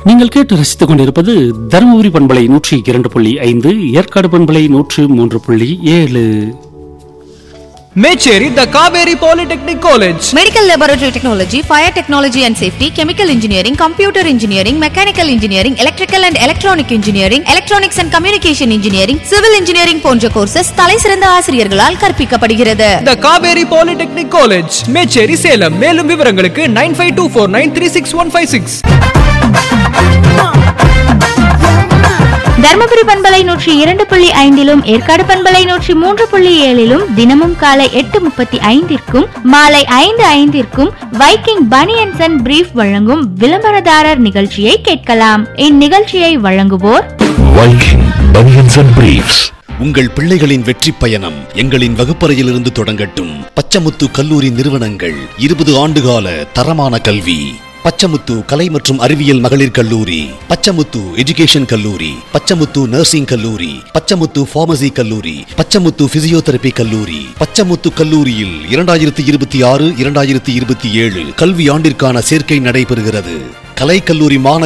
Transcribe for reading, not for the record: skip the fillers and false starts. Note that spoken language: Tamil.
நீங்கள் கேட்டு ரசித்துக் கொண்டிருப்பது தருமபுரி பண்பலை 102.5, ஏற்காடு பண்பலை 103.7. மேச்சேரி த Kaveri polytechnic college. Medical Laboratory Technology, Fire Technology and Safety, Chemical Engineering, Computer Engineering, Mechanical Engineering, Electrical and Electronic Engineering, Electronics and Communication Engineering, Civil Engineering போன்ற கோர்சஸ் தலைசிறந்த ஆசிரியர்களால் கற்பிக்கப்படுகிறது. த காவேரி பாலிடெக்னிக் காலேஜ், மேச்சேரி, சேலம். மேலும் விவரங்களுக்கு 9524936156. தர்மபுரி பண்பலை 102.5 ஏற்காடு பண்பலை 103.7 தினமும் காலை 8:35 மாலை 5:05 வைக்கிங் பனியன்ஸ் அண்ட் பிரீஃப் வழங்கும் விளம்பரதாரர் நிகழ்ச்சியை கேட்கலாம். இந்நிகழ்ச்சியை வழங்குவோர் வைக்கிங் பனியன்ஸ் அண்ட் பிரீஃப்ஸ். உங்கள் பிள்ளைகளின் வெற்றி பயணம் எங்களின் வகுப்பறையிலிருந்து தொடங்கட்டும். பச்சமுத்து கல்லூரி நிறுவனங்கள் 20 ஆண்டுகால தரமான கல்வி. பச்சமுத்து கலை மற்றும் அறிவியல் மகளிர் கல்லூரி, பச்சமுத்து எஜுகேஷன் கல்லூரி, பச்சமுத்து நர்சிங் கல்லூரி, பச்சமுத்து பார்மசி கல்லூரி, பச்சமுத்து பிசியோதெரபி கல்லூரி. பச்சமுத்து கல்லூரியில் 2026-2027 கல்வி ஆண்டிற்கான சேர்க்கை நடைபெறுகிறது. கலை கல்லூரி மாணவி